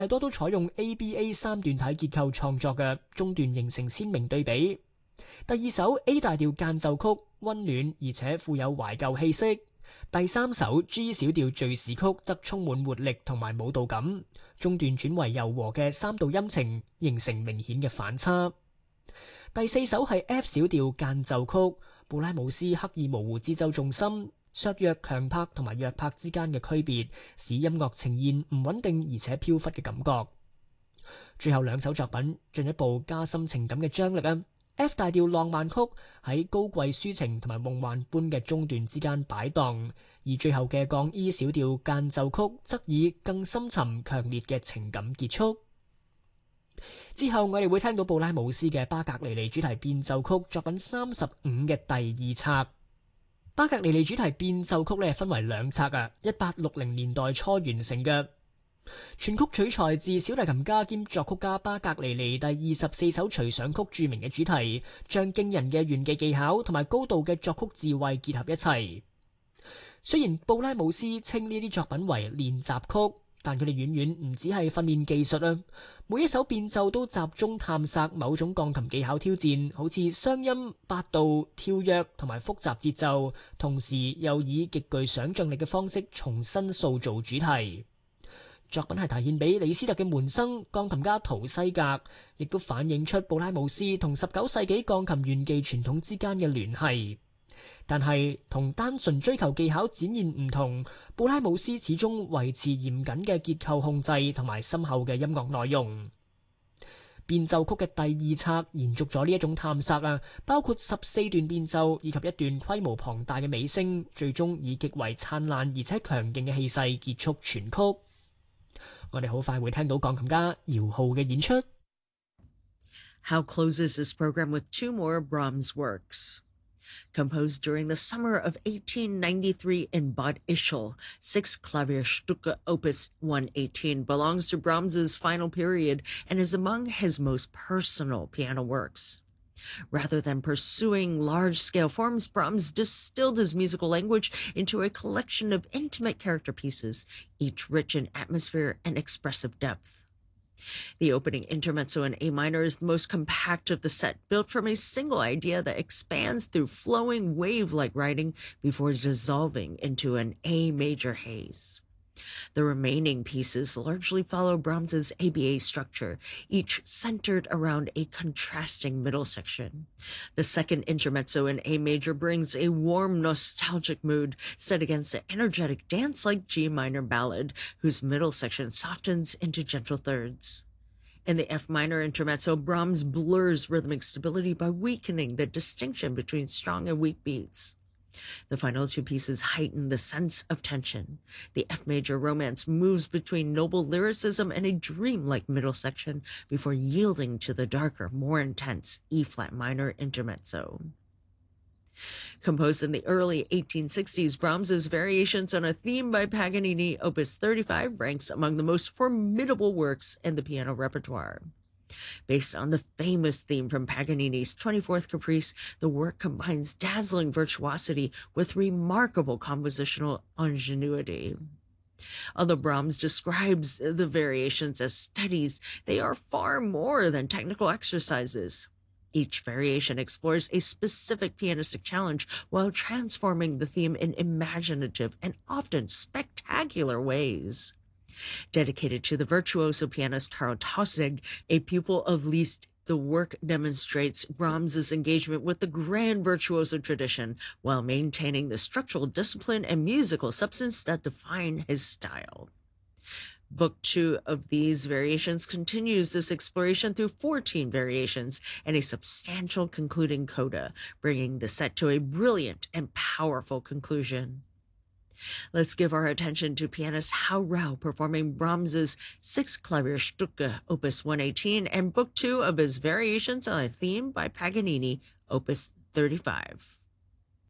多都採用 ABA 三段體結構創作嘅，中段形成鮮明對比。第二首 A 大調間奏曲溫暖而且富有懷舊氣息，第三首 G 小調敘事曲則充滿活力同埋舞蹈感，中段轉為柔和嘅三度音程，形成明顯嘅反差。第四首係 F 小調間奏曲，布拉姆斯刻意模糊節奏重心，削弱強拍同埋弱拍之間嘅區別，使音樂呈現唔穩定而且飄忽嘅感覺。最後兩首作品進一步加深情感嘅張力啊！F 大調浪漫曲喺高貴抒情同埋夢幻般嘅中段之間擺盪，而最後嘅降 E 小調間奏曲則以更深沉強烈嘅情感結束。之後我哋會聽到布拉姆斯嘅巴格尼尼主題變奏曲作品35嘅第二冊。巴格尼尼主題變奏曲咧分為兩冊啊，1860年代初完成嘅。全曲取材自小提琴家兼作曲家巴格尼尼第24首隨想曲著名嘅主題，將驚人嘅炫技技巧同埋高度嘅作曲智慧結合一齊。雖然布拉姆斯稱呢啲作品為練習曲，但佢哋遠遠唔只係訓練技術啊！每一首變奏都集中探索某種鋼琴技巧挑戰，好似雙音、八度、跳躍同埋複雜節奏，同時又以極具想像力嘅方式重新塑造主題。作品係題獻俾李斯特嘅門生鋼琴家陶西格，亦都反映出布拉姆斯同19世紀鋼琴炫技傳統之間嘅聯繫。但係同單純追求技巧展現唔同，布拉姆斯始終維持嚴謹嘅結構控制同埋深厚嘅音樂內容。變奏曲嘅第二冊延續咗呢一種探索啊，包括14段變奏以及一段規模龐大嘅尾聲，最終以極為燦爛而且強勁嘅氣勢結束全曲。我哋好快會聽到鋼琴家姚浩嘅演出。 Howe closes this program with two more Brahms works. Composed during the summer of 1893 in Bad Ischl, 6 Klavierstücke Opus 118 belongs to Brahms's final period and is among his most personal piano works. Rather than pursuing large-scale forms, Brahms distilled his musical language into a collection of intimate character pieces, each rich in atmosphere and expressive depth. The opening intermezzo in A minor is the most compact of the set, built from a single idea that expands through flowing wave-like writing before dissolving into an A major haze. The remaining pieces largely follow Brahms's ABA structure, each centered around a contrasting middle section. The second intermezzo in A major brings a warm, nostalgic mood set against the energetic dance-like G minor ballad, whose middle section softens into gentle thirds. In the F minor intermezzo, Brahms blurs rhythmic stability by weakening the distinction between strong and weak beats. The final two pieces heighten the sense of tension. The F major romance moves between noble lyricism and a dreamlike middle section before yielding to the darker, more intense E-flat minor intermezzo. Composed in the early 1860s, Brahms's Variations on a Theme by Paganini, Opus 35, ranks among the most formidable works in the piano repertoire. Based on the famous theme from Paganini's 24th Caprice, the work combines dazzling virtuosity with remarkable compositional ingenuity. Although Brahms describes the variations as studies, they are far more than technical exercises. Each variation explores a specific pianistic challenge while transforming the theme in imaginative and often spectacular ways. Dedicated to the virtuoso pianist Karl Tausig, a pupil of Liszt, the work demonstrates Brahms's engagement with the grand virtuoso tradition while maintaining the structural discipline and musical substance that define his style. Book 2 of these variations continues this exploration through 14 variations and a substantial concluding coda, bringing the set to a brilliant and powerful conclusion. Let's give our attention to pianist Hao Rao performing Brahms's 6 Klavierstücke, Opus 118, and Book 2 of his Variations on a Theme by Paganini, Opus 35.